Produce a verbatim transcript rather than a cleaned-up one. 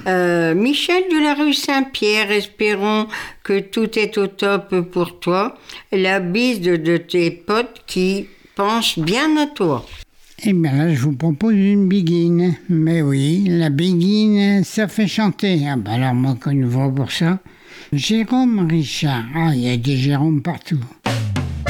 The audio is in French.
Euh, Michel de la rue Saint-Pierre, espérons que tout est au top pour toi. La bise de, de tes potes qui pensent bien à toi. Eh bien là, je vous propose une biguine. Mais oui, la biguine, ça fait chanter. Ah ben alors moi, quand une voix pour ça. Jérôme Richard. Ah, il y a des Jérôme partout.